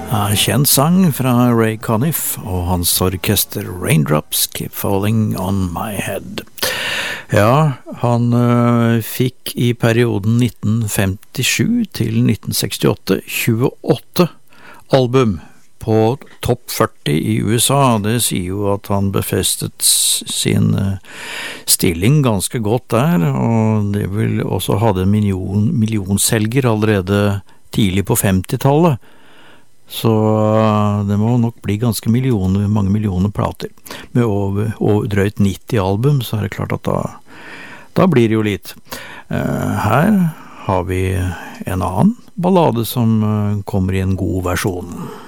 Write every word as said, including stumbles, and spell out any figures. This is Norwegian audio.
En kjent sang fra Ray Conniff og hans orkester Raindrops Keep Falling on My Head. Ja, han øh, fikk i perioden nitten femtisju til nitten sekstiåtte tjueåtte album på topp førti i U S A. Det sier jo at han befestet sin øh, stilling ganske godt der, og det vil også ha en million, millionselger allerede tidlig på femtitallet. Så det må nok bli ganske millioner, mange millioner plater. Med over, over drøyt nitti album, så er det klart at da, da blir det jo litt. Uh, her har vi en annen ballade som uh, kommer i en god versjon.